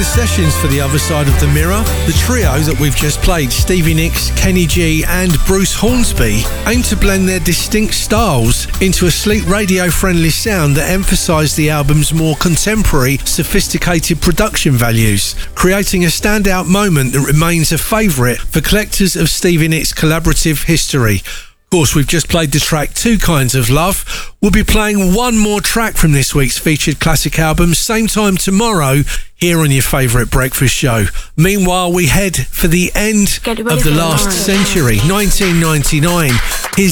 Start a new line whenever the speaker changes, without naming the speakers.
the sessions for The Other Side of the Mirror, the trio that we've just played, Stevie Nicks, Kenny G and Bruce Hornsby, aim to blend their distinct styles into a sleek radio-friendly sound that emphasised the album's more contemporary, sophisticated production values, creating a standout moment that remains a favourite for collectors of Stevie Nicks' collaborative history. Of course, we've just played the track Two Kinds of Love. We'll be playing one more track from this week's featured classic album, same time tomorrow, here on your favourite breakfast show. Meanwhile, we head for the end of the last century, 1999. Here's